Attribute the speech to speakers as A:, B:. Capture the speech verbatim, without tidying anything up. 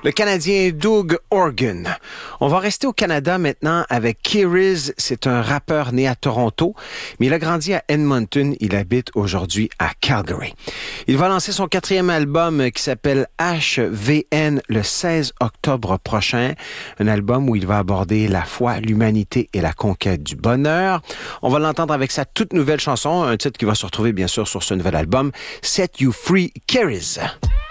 A: le Canadien Doug Organ. On va rester au Canada maintenant avec Keyrez. C'est un rappeur né à Toronto, mais il a grandi à Edmonton. Il habite aujourd'hui à Calgary. Il va lancer son quatrième album qui s'appelle H V N le seize octobre prochain. Un album où il va aborder la foi, l'humanité et la conquête du bonheur. On va l'entendre avec sa toute nouvelle chanson, un titre qui va se retrouver bien sûr sur ce nouvel album, Set You Free, Keyrez.